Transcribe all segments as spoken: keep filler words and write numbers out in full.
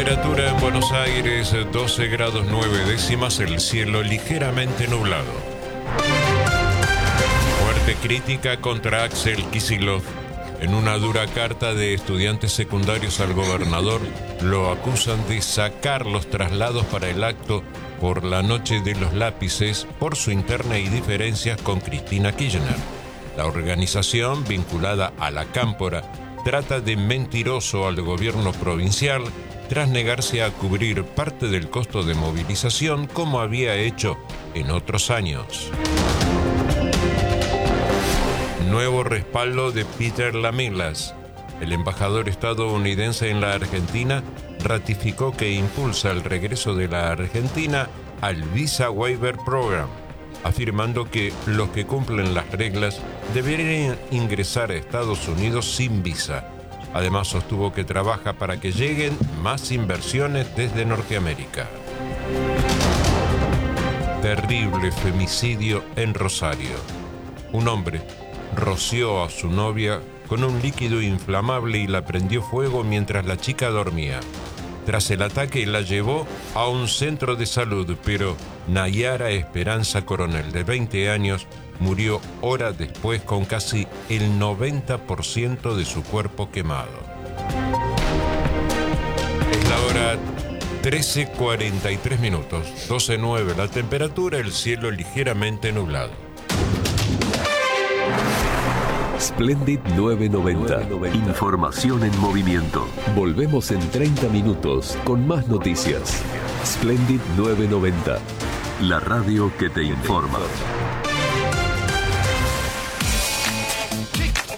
Temperatura en Buenos Aires, doce grados nueve décimas, el cielo ligeramente nublado. Fuerte crítica contra Axel Kicillof. En una dura carta de estudiantes secundarios al gobernador, lo acusan de sacar los traslados para el acto por la noche de los lápices por su interna y diferencias con Cristina Kirchner. La organización, vinculada a la Cámpora, trata de mentiroso al gobierno provincial tras negarse a cubrir parte del costo de movilización como había hecho en otros años. Nuevo respaldo de Peter Lamiglas. El embajador estadounidense en la Argentina ratificó que impulsa el regreso de la Argentina al Visa Waiver Program, afirmando que los que cumplen las reglas deberían ingresar a Estados Unidos sin visa. Además, sostuvo que trabaja para que lleguen más inversiones desde Norteamérica. Terrible femicidio en Rosario. Un hombre roció a su novia con un líquido inflamable y la prendió fuego mientras la chica dormía. Tras el ataque la llevó a un centro de salud, pero Nayara Esperanza Coronel, de veinte años, murió horas después con casi el noventa por ciento de su cuerpo quemado. Es la hora trece cuarenta y tres minutos, doce nueve la temperatura, el cielo ligeramente nublado. Splendid nueve noventa. Información en movimiento. Volvemos en treinta minutos con más noticias. Splendid nueve noventa. La radio que te informa.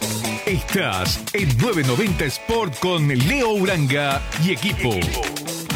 Estás en nueve noventa Sport con Leo Uranga y equipo.